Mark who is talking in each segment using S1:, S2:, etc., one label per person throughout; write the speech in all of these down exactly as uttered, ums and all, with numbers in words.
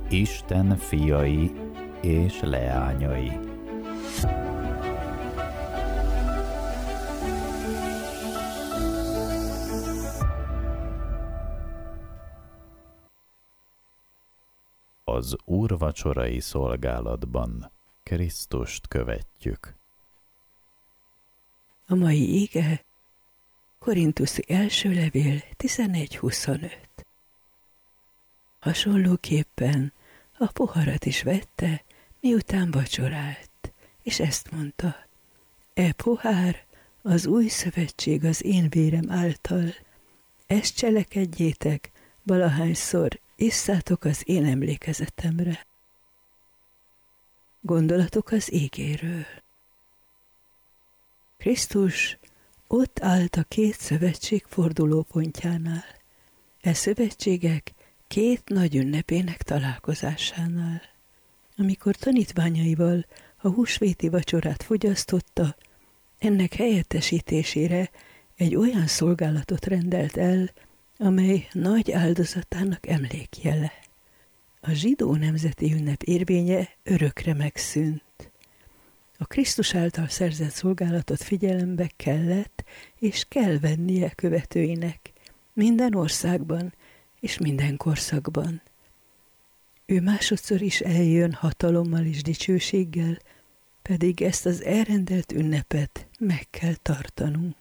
S1: Isten fiai és leányai. Az úrvacsorai szolgálatban Krisztust követjük.
S2: A mai ige Korintuszi első levél tizenegy huszonöt. Hasonlóképpen a poharat is vette, miután vacsorált, és ezt mondta: E pohár az új szövetség az én vérem által. Ezt cselekedjétek, valahányszor isszátok az én emlékezetemre. Gondolatok az ígéről. Krisztus ott állt a két szövetség fordulópontjánál. E szövetségek két nagy ünnepének találkozásánál. Amikor tanítványaival a húsvéti vacsorát fogyasztotta, ennek helyettesítésére egy olyan szolgálatot rendelt el, amely nagy áldozatának emlékjele. A zsidó nemzeti ünnep érvénye örökre megszűnt. A Krisztus által szerzett szolgálatot figyelembe kellett és kell vennie követőinek minden országban és minden korszakban. Ő másodszor is eljön hatalommal és dicsőséggel, pedig ezt az elrendelt ünnepet meg kell tartanunk.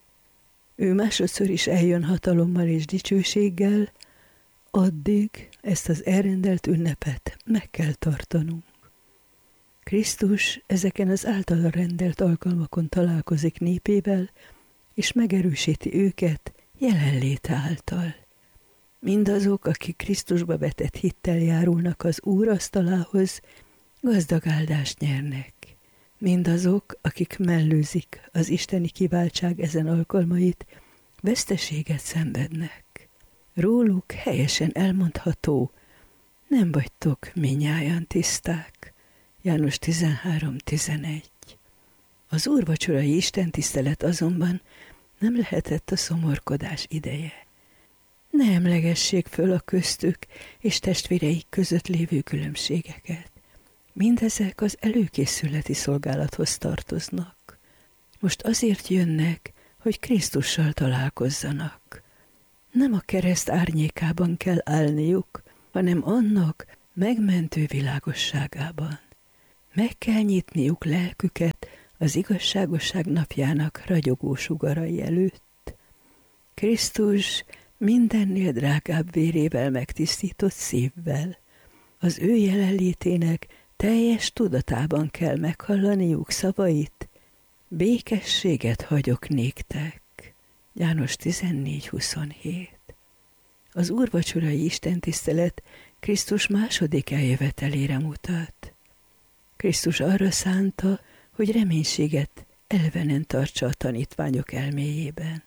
S2: Ő másodszor is eljön hatalommal és dicsőséggel, addig ezt az elrendelt ünnepet meg kell tartanunk. Krisztus ezeken az általa rendelt alkalmakon találkozik népével, és megerősíti őket jelenléte által. Mindazok, akik Krisztusba vetett hittel járulnak az Úr asztalához, gazdag áldást nyernek. Mindazok, akik mellőzik az isteni kiváltság ezen alkalmait, veszteséget szenvednek. Róluk helyesen elmondható: nem vagytok minnyájan tiszták. János tizenhárom tizenegy. Az úrvacsorai istentisztelet azonban nem lehetett a szomorkodás ideje. Ne emlegessék föl a köztük és testvéreik között lévő különbségeket. Mindezek az előkészületi szolgálathoz tartoznak. Most azért jönnek, hogy Krisztussal találkozzanak. Nem a kereszt árnyékában kell állniuk, hanem annak megmentő világosságában. Meg kell nyitniuk lelküket az igazságosság napjának ragyogó sugarai előtt. Krisztus mindennél drágább vérével megtisztított szívvel. Az ő jelenlétének teljes tudatában kell meghallaniuk szavait: békességet hagyok néktek. János tizennégy huszonhét. Az úrvacsorai istentisztelet Krisztus második eljövetelére mutat. Krisztus arra szánta, hogy reménységet elvenen tartsa a tanítványok elméjében.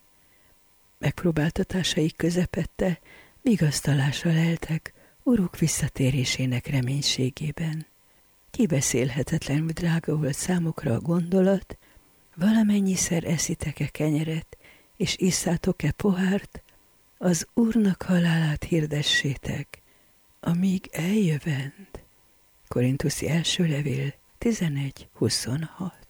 S2: Megpróbáltatásaik közepette vigasztalásra leltek Uruk visszatérésének reménységében. Kibeszélhetetlenül drága volt számukra a gondolat: valamennyiszer eszitek-e kenyeret, és isszátok-e pohárt, az Úrnak halálát hirdessétek, amíg eljövend. Korintuszi első levél tizenegy huszonhat.